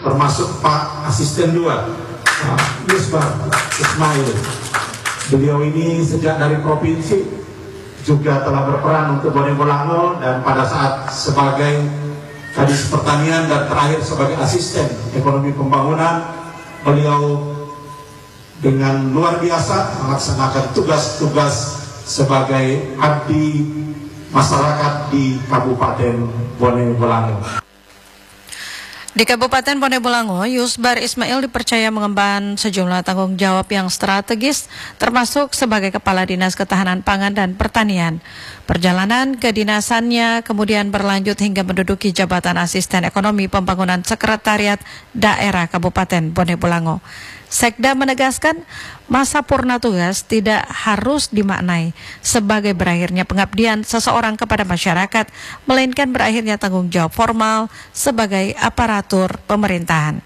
termasuk Pak Asisten 2, Pak Yusbar Ismail. Beliau ini sejak dari provinsi juga telah berperan untuk Bone Bolango, dan pada saat sebagai Kadis Pertanian dan terakhir sebagai Asisten Ekonomi Pembangunan, beliau dengan luar biasa melaksanakan tugas-tugas sebagai abdi masyarakat di Kabupaten Bone Bolango. Di Kabupaten Bone Bolango, Yusbar Ismail dipercaya mengemban sejumlah tanggung jawab yang strategis, termasuk sebagai Kepala Dinas Ketahanan Pangan dan Pertanian. Perjalanan kedinasannya kemudian berlanjut hingga menduduki jabatan Asisten Ekonomi Pembangunan Sekretariat Daerah Kabupaten Bone Bolango. Sekda menegaskan masa purna tugas tidak harus dimaknai sebagai berakhirnya pengabdian seseorang kepada masyarakat, melainkan berakhirnya tanggung jawab formal sebagai aparatur pemerintahan.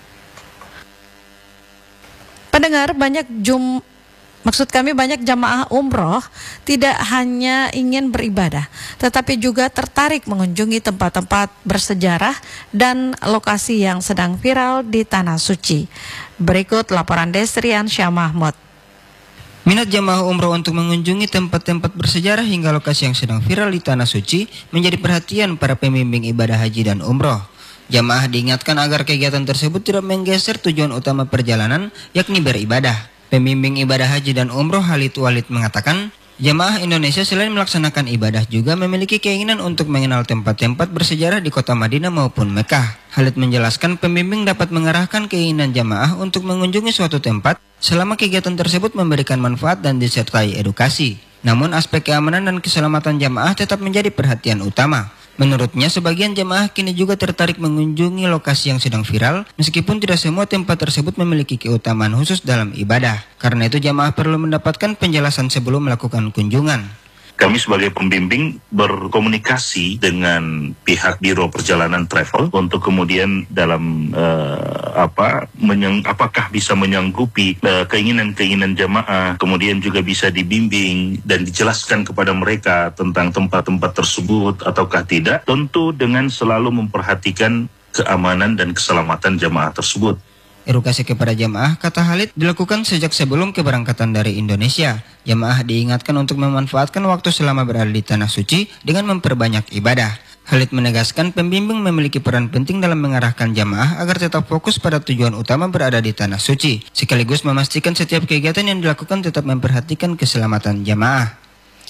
Pendengar, banyak jamaah umroh tidak hanya ingin beribadah, tetapi juga tertarik mengunjungi tempat-tempat bersejarah dan lokasi yang sedang viral di Tanah Suci. Berikut laporan Desrian Syah Mahmud. Minat jamaah umroh untuk mengunjungi tempat-tempat bersejarah hingga lokasi yang sedang viral di Tanah Suci menjadi perhatian para pembimbing ibadah haji dan umroh. Jamaah diingatkan agar kegiatan tersebut tidak menggeser tujuan utama perjalanan, yakni beribadah. Pembimbing ibadah haji dan umroh Halid Walid mengatakan, jamaah Indonesia selain melaksanakan ibadah juga memiliki keinginan untuk mengenal tempat-tempat bersejarah di kota Madinah maupun Mekah. Halid menjelaskan pembimbing dapat mengarahkan keinginan jamaah untuk mengunjungi suatu tempat selama kegiatan tersebut memberikan manfaat dan disertai edukasi. Namun aspek keamanan dan keselamatan jamaah tetap menjadi perhatian utama. Menurutnya, sebagian jamaah kini juga tertarik mengunjungi lokasi yang sedang viral, meskipun tidak semua tempat tersebut memiliki keutamaan khusus dalam ibadah. Karena itu, jamaah perlu mendapatkan penjelasan sebelum melakukan kunjungan. Kami sebagai pembimbing berkomunikasi dengan pihak Biro Perjalanan Travel untuk kemudian dalam apakah bisa menyanggupi keinginan-keinginan jamaah, kemudian juga bisa dibimbing dan dijelaskan kepada mereka tentang tempat-tempat tersebut ataukah tidak, tentu dengan selalu memperhatikan keamanan dan keselamatan jamaah tersebut. Edukasi kepada jamaah, kata Halid, dilakukan sejak sebelum keberangkatan dari Indonesia. Jamaah diingatkan untuk memanfaatkan waktu selama berada di Tanah Suci dengan memperbanyak ibadah. Halid menegaskan pembimbing memiliki peran penting dalam mengarahkan jamaah agar tetap fokus pada tujuan utama berada di Tanah Suci, sekaligus memastikan setiap kegiatan yang dilakukan tetap memperhatikan keselamatan jamaah.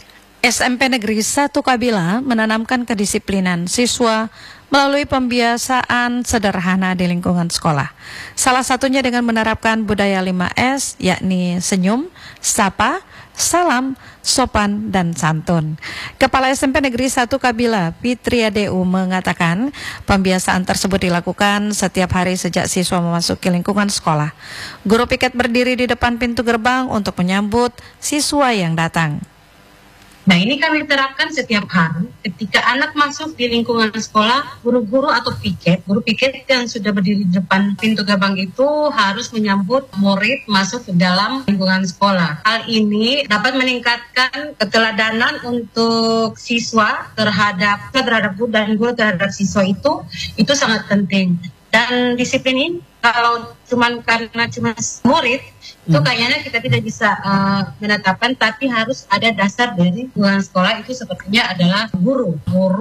SMP Negeri 1 Kabila menanamkan kedisiplinan siswa melalui pembiasaan sederhana di lingkungan sekolah. Salah satunya dengan menerapkan budaya 5S, yakni senyum, sapa, salam, sopan, dan santun. Kepala SMP Negeri 1 Kabila, Fitria DU, mengatakan pembiasaan tersebut dilakukan setiap hari sejak siswa memasuki lingkungan sekolah. Guru piket berdiri di depan pintu gerbang untuk menyambut siswa yang datang. Nah, ini kami terapkan setiap hari ketika anak masuk di lingkungan sekolah, guru-guru atau guru piket yang sudah berdiri di depan pintu gerbang itu harus menyambut murid masuk ke dalam lingkungan sekolah. Hal ini dapat meningkatkan keteladanan untuk siswa terhadap guru dan guru terhadap siswa itu sangat penting. Dan disiplin ini kalau karena cuma murid itu kayaknya kita tidak bisa menetapkan, tapi harus ada dasar dari lingkungan sekolah itu sepertinya adalah guru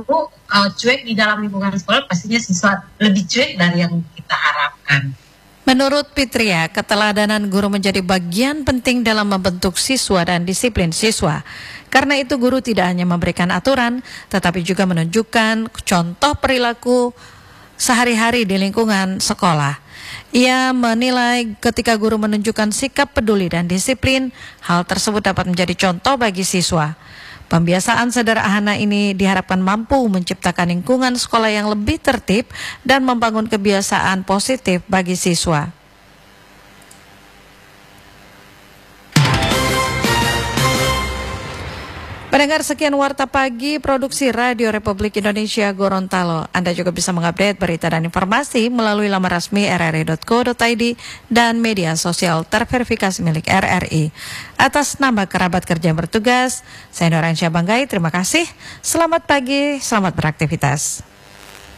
cuek di dalam lingkungan sekolah, pastinya siswa lebih cuek dari yang kita harapkan. Menurut Fitria, keteladanan guru menjadi bagian penting dalam membentuk siswa dan disiplin siswa. Karena itu guru tidak hanya memberikan aturan, tetapi juga menunjukkan contoh perilaku sehari-hari di lingkungan sekolah. Ia menilai ketika guru menunjukkan sikap peduli dan disiplin, hal tersebut dapat menjadi contoh bagi siswa. Pembiasaan sederhana ini diharapkan mampu menciptakan lingkungan sekolah yang lebih tertib dan membangun kebiasaan positif bagi siswa. Pendengar, sekian Warta Pagi Produksi Radio Republik Indonesia Gorontalo. Anda juga bisa mengupdate berita dan informasi melalui laman resmi rri.co.id dan media sosial terverifikasi milik RRI. Atas nama kerabat kerja yang bertugas, saya Noransyah Banggai, terima kasih. Selamat pagi, selamat beraktivitas.